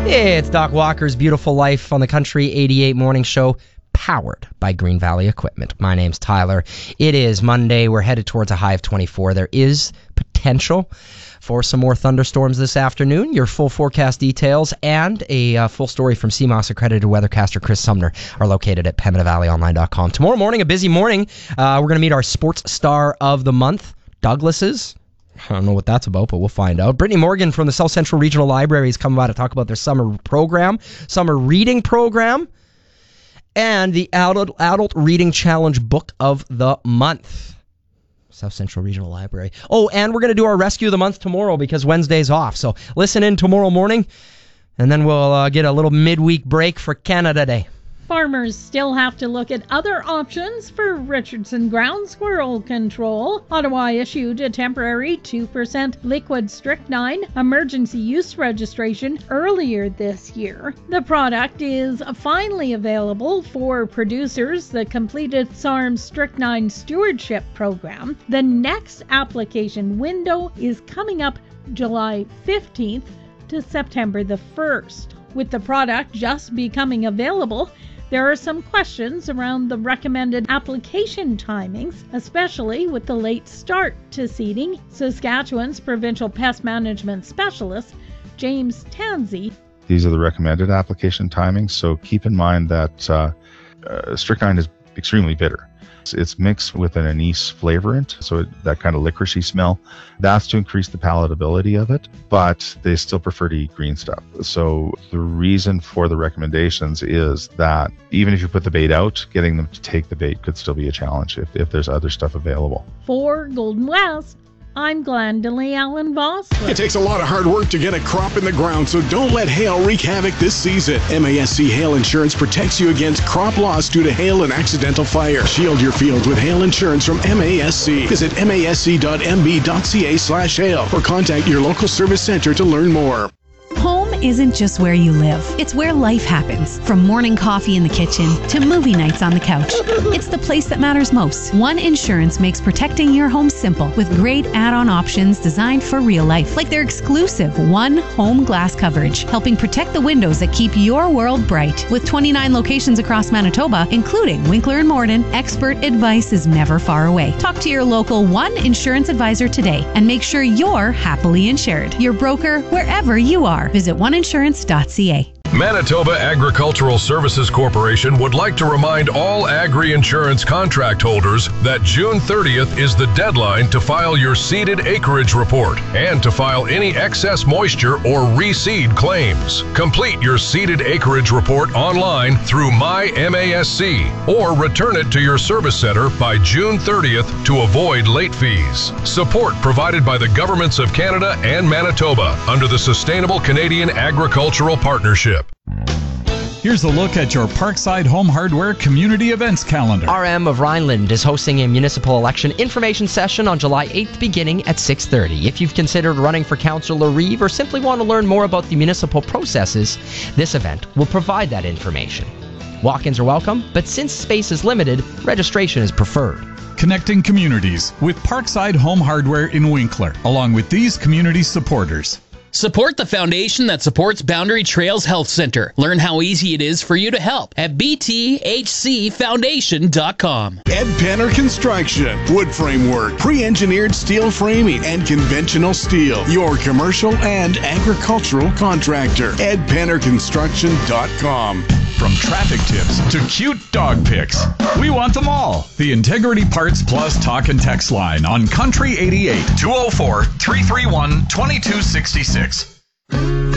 It's Doc Walker's Beautiful Life on the Country 88 Morning Show, powered by Green Valley Equipment. My name's Tyler. It is Monday. We're headed towards a high of 24. There is potential for some more thunderstorms this afternoon. Your full forecast details and a full story from CMOS accredited weathercaster Chris Sumner are located at PembinaValleyOnline.com. Tomorrow morning, a busy morning. We're going to meet our sports star of the month, Douglas's. I don't know what that's about, but we'll find out. Brittany Morgan from the South Central Regional Library has come by to talk about their summer reading program, and the Adult Reading Challenge Book of the Month. South Central Regional Library. Oh, and we're going to do our Rescue of the Month tomorrow because Wednesday's off. So listen in tomorrow morning, and then we'll get a little midweek break for Canada Day. Farmers still have to look at other options for Richardson ground squirrel control. Ottawa issued a temporary 2% liquid strychnine emergency use registration earlier this year. The product is finally available for producers that completed SARM's strychnine stewardship program. The next application window is coming up July 15th to September the 1st. With the product just becoming available, there are some questions around the recommended application timings, especially with the late start to seeding. Saskatchewan's provincial pest management specialist, James Tansey. These are the recommended application timings, so keep in mind that strychnine is extremely bitter. It's mixed with an anise flavorant, so that kind of licoricey smell. That's to increase the palatability of it, but they still prefer to eat green stuff. So the reason for the recommendations is that even if you put the bait out, getting them to take the bait could still be a challenge if there's other stuff available. For Golden West, I'm Glendalee Allen Voss. It takes a lot of hard work to get a crop in the ground, so don't let hail wreak havoc this season. MASC Hail Insurance protects you against crop loss due to hail and accidental fire. Shield your fields with hail insurance from MASC. Visit masc.mb.ca/hail or contact your local service center to learn more. Home isn't just where you live. It's where life happens. From morning coffee in the kitchen to movie nights on the couch. It's the place that matters most. One Insurance makes protecting your home simple with great add-on options designed for real life. Like their exclusive One Home Glass coverage, helping protect the windows that keep your world bright. With 29 locations across Manitoba, including Winkler and Morden, expert advice is never far away. Talk to your local One Insurance advisor today and make sure you're happily insured. Your broker, wherever you are. Visit oneinsurance.ca. Manitoba Agricultural Services Corporation would like to remind all agri-insurance contract holders that June 30th is the deadline to file your seeded acreage report and to file any excess moisture or reseed claims. Complete your seeded acreage report online through MyMASC or return it to your service center by June 30th to avoid late fees. Support provided by the governments of Canada and Manitoba under the Sustainable Canadian Agricultural Partnership. Here's a look at your Parkside Home Hardware community events calendar. RM of Rhineland is hosting a municipal election information session on July 8th beginning at 6:30. If you've considered running for Councillor Reeve or simply want to learn more about the municipal processes, this event will provide that information. Walk-ins are welcome, but since space is limited, registration is preferred. Connecting communities with Parkside Home Hardware in Winkler, along with these community supporters. Support the foundation that supports Boundary Trails Health Center. Learn how easy it is for you to help at bthcfoundation.com. Ed Penner Construction. Wood framework, pre-engineered steel framing, and conventional steel. Your commercial and agricultural contractor. EdPennerConstruction.com. From traffic tips to cute dog pics, we want them all. The Integrity Parts Plus talk and text line on Country 88 204-331-2266.